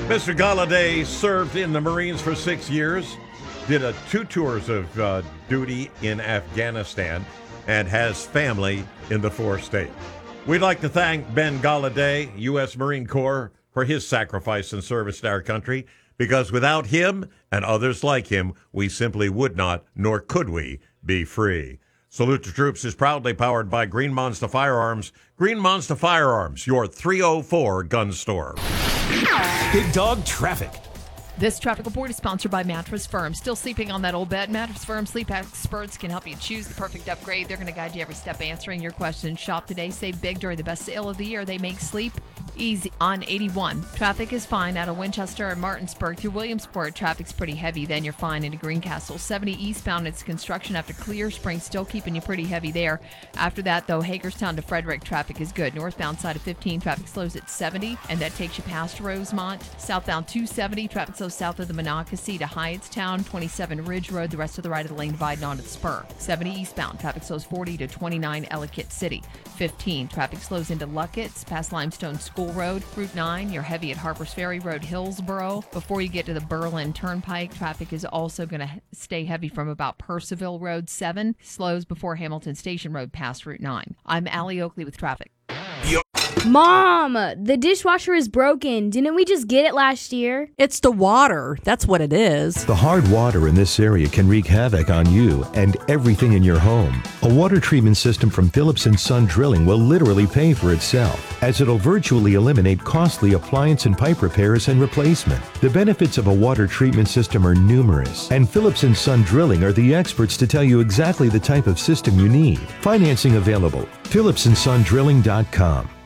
Mr. Galladay served in the Marines for 6 years, did 2 tours of duty in Afghanistan, and has family in the 4th state. We'd like to thank Ben Galladay, U.S. Marine Corps, for his sacrifice and service to our country, because without him and others like him, we simply would not, nor could we, be free. Salute to Troops is proudly powered by Green Monster Firearms. Green Monster Firearms, your 304 gun store. Big Dog Traffic. This traffic report is sponsored by Mattress Firm. Still sleeping on that old bed? Mattress Firm sleep experts can help you choose the perfect upgrade. They're going to guide you every step answering your questions. Shop today. Save big during the best sale of the year. They make sleep easy on 81. Traffic is fine out of Winchester and Martinsburg through Williamsport. Traffic's pretty heavy. Then you're fine into Greencastle. 70 eastbound. It's construction after Clear Spring. Still keeping you pretty heavy there. After that, though, Hagerstown to Frederick, traffic is good. Northbound side of 15, traffic slows at 70, and that takes you past Rosemont. Southbound 270, traffic slows south of the Monocacy to Hyattstown. 27 Ridge Road, the rest of the right of the lane dividing onto the spur. 70 eastbound, traffic slows 40 to 29 Ellicott City. 15, traffic slows into Luckett's past Limestone School Road. Route 9, you're heavy at Harpers Ferry Road, Hillsboro. Before you get to the Berlin Turnpike, traffic is also going to stay heavy from about Percival Road. 7, slows before Hamilton Station Road past Route 9. I'm Allie Oakley with traffic. Mom, the dishwasher is broken. Didn't we just get it last year? It's the water. That's what it is. The hard water in this area can wreak havoc on you and everything in your home. A water treatment system from Phillips & Son Drilling will literally pay for itself, as it'll virtually eliminate costly appliance and pipe repairs and replacement. The benefits of a water treatment system are numerous, and Phillips & Son Drilling are the experts to tell you exactly the type of system you need. Financing available. PhillipsandSonDrilling.com.